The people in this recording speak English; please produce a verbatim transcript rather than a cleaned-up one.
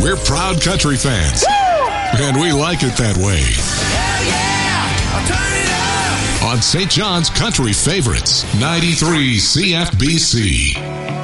We're proud country fans. Woo! And we like it that way. Hell yeah! Turn it up! On Saint John's Country Favorites, ninety-three C F B C.